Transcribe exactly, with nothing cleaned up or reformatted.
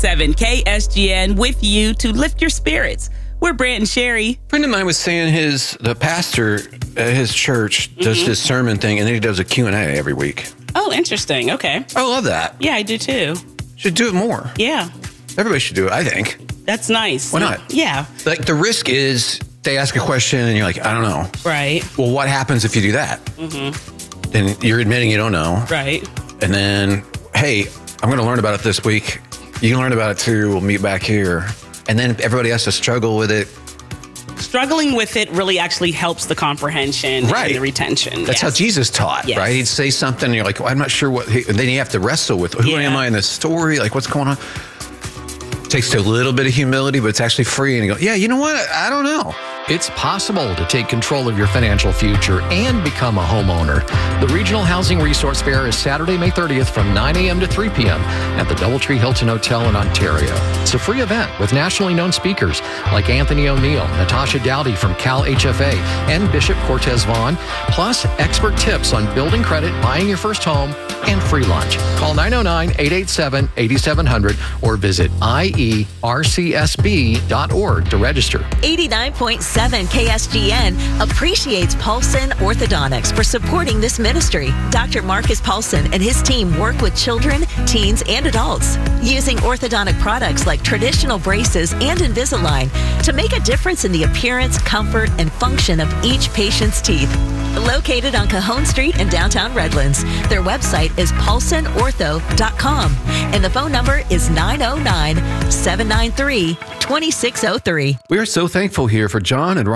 seven K S G N with you to lift your spirits. We're Brant and Sherry. A friend of mine was saying his the pastor at his church does mm-hmm. his sermon thing, and then he does a Q and A every week. Oh, interesting. Okay. I love that. Yeah, I do too. Should do it more. Yeah. Everybody should do it, I think. That's nice. Why not? Yeah. Like, the risk is they ask a question and you're like, I don't know. Right. Well, what happens if you do that? Mm-hmm. Then you're admitting you don't know. Right. And then, hey, I'm going to learn about it this week. You can learn about it too. We'll meet back here. And then everybody has to struggle with it. Struggling with it really actually helps the comprehension right. and the retention. That's yes. how Jesus taught, yes. right? He'd say something and you're like, well, I'm not sure what, he, and then you have to wrestle with who yeah. am I in this story? Like, what's going on? It takes a little bit of humility, but it's actually free. And you go, yeah, you know what? I don't know. It's possible to take control of your financial future and become a homeowner. The Regional Housing Resource Fair is Saturday, May thirtieth from nine a.m. to three p.m. at the Doubletree Hilton Hotel in Ontario. It's a free event with nationally known speakers like Anthony O'Neill, Natasha Dowdy from Cal H F A, and Bishop Cortez Vaughn, plus expert tips on building credit, buying your first home, and free lunch. Call nine oh nine, eight eight seven, eight seven zero zero or visit I E R C S B dot org to register. eighty-nine point seven K S G N appreciates Paulson Orthodontics for supporting this ministry. Doctor Marcus Paulson and his team work with children, teens, and adults using orthodontic products like traditional braces and Invisalign to make a difference in the appearance, comfort, and function of each patient's teeth. Located on Cajon Street in downtown Redlands. Their website is paulson ortho dot com and the phone number is nine oh nine, seven nine three, two six oh three. We are so thankful here for John and